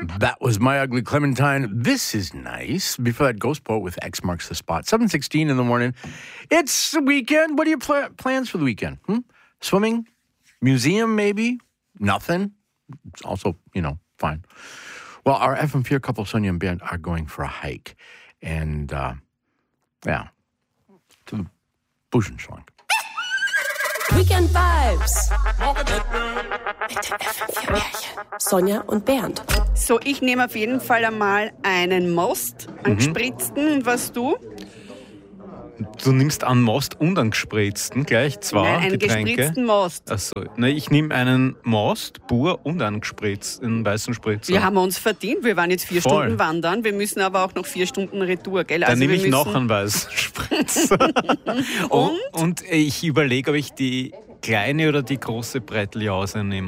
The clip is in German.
That was My Ugly Clementine. This is nice. Before that, Ghost Boat with X Marks the Spot. 7:16 in the morning. It's the weekend. What are your plans for the weekend? Swimming? Museum, maybe? Nothing? It's also, fine. Well, our FM4 couple, Sonia and Bernd, are going for a hike. And, to the Buschenschrank. Weekend Vibes. Mit den FM4-Märchen. Sonja und Bernd. So, ich nehme auf jeden Fall einmal einen Most, einen gespritzten. Und was du? Du nimmst einen Most und einen gespritzten, gleich zwei Nein, einen Getränke. gespritzten Most. Achso, ich nehme einen Most, pur und einen gespritzten, einen weißen Spritzer. Wir haben uns verdient. Wir waren jetzt 4 Voll. Stunden wandern. Wir müssen aber auch noch 4 Stunden Retour, gell? Dann nehme wir ich müssen noch einen weißen Spritzer. und ich überlege, ob ich die kleine oder die große Bretteljause nehme.